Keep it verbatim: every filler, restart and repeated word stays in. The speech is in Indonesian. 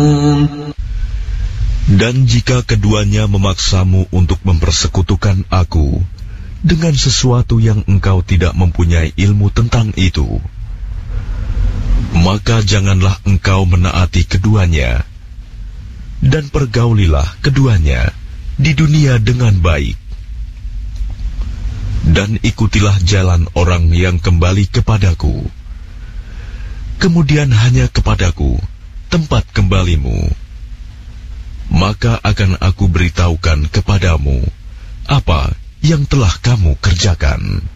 Dan jika keduanya memaksamu untuk mempersekutukan aku dengan sesuatu yang engkau tidak mempunyai ilmu tentang itu, maka janganlah engkau menaati keduanya, dan pergaulilah keduanya di dunia dengan baik. Dan ikutilah jalan orang yang kembali kepadaku, kemudian hanya kepadaku tempat kembalimu. Maka akan aku beritahukan kepadamu apa yang telah kamu kerjakan.